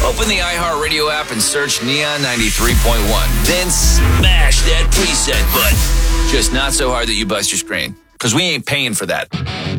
Open the iHeartRadio app and search Neon 93.1. Then smash that preset button. Just not so hard that you bust your screen, because we ain't paying for that.